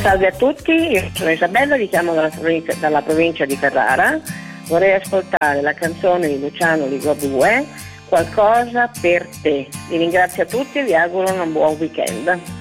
Salve a tutti, io sono Isabella, vi chiamo dalla provincia di Ferrara. Vorrei ascoltare la canzone di Luciano Ligabue, Qualcosa per te. Vi ringrazio a tutti e vi auguro un buon weekend.